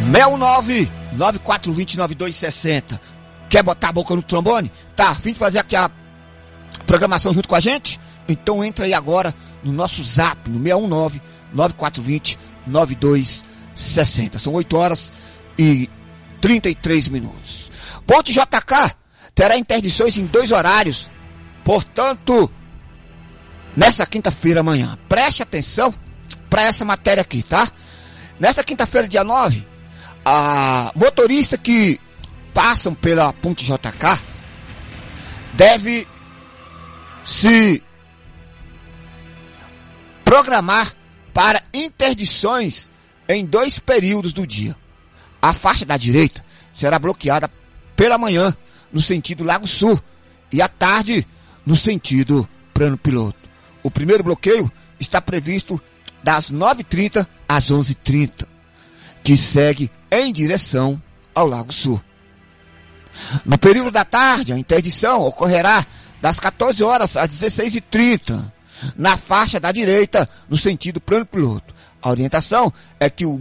619-9420-9260. Quer botar a boca no trombone? Tá, a fim de fazer aqui a programação junto com a gente? Então entra aí agora no nosso zap, no 619-9420-9260. São 8 horas e 33 minutos. Ponte JK terá interdições em 2 horários. Portanto, nessa quinta-feira amanhã, preste atenção para essa matéria aqui, tá? Nessa quinta-feira, dia 9, a motorista que passam pela Ponte JK deve se programar para interdições em 2 períodos do dia. A faixa da direita será bloqueada pela manhã no sentido Lago Sul e à tarde no sentido Plano Piloto. O primeiro bloqueio está previsto das 9h30 às 11h30, que segue em direção ao Lago Sul. No período da tarde, a interdição ocorrerá das 14 horas às 16h30, na faixa da direita, no sentido Plano Piloto. A orientação é que os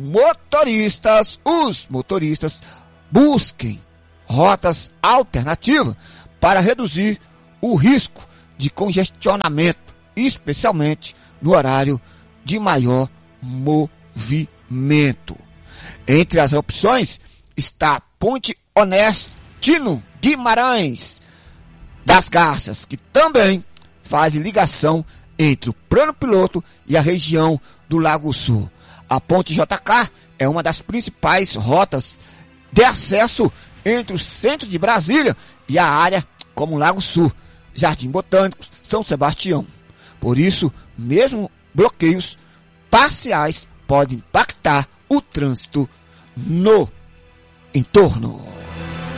motoristas busquem rotas alternativas para reduzir o risco de congestionamento, especialmente no horário de maior movimento. Entre as opções está Ponte Honestino Guimarães das Garças, que também faz ligação entre o Plano Piloto e a região do Lago Sul. A Ponte JK é uma das principais rotas de acesso entre o centro de Brasília e a área como Lago Sul, Jardim Botânico, São Sebastião. Por isso, mesmo bloqueios parciais podem impactar o trânsito no entorno.